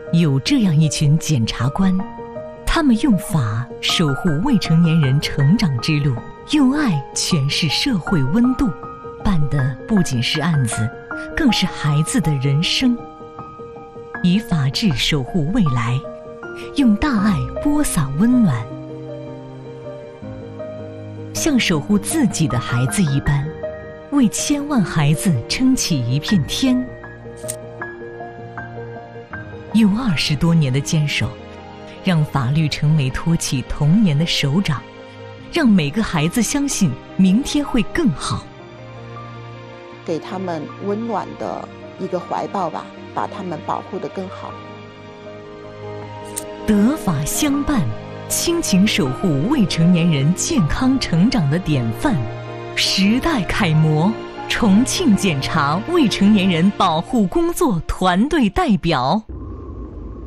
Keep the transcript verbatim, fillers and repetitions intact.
有这样一群检察官，他们用法守护未成年人成长之路，用爱诠释社会温度，办的不仅是案子，更是孩子的人生。以法治守护未来，用大爱播撒温暖，像守护自己的孩子一般，为千万孩子撑起一片天。用二十多年的坚守，让法律成为托起童年的手掌，让每个孩子相信明天会更好。 给他们温暖的一个怀抱吧，把他们保护得更好。 德法相伴，亲情守护未成年人健康成长的典范，时代楷模，重庆检察未成年人保护工作团队代表。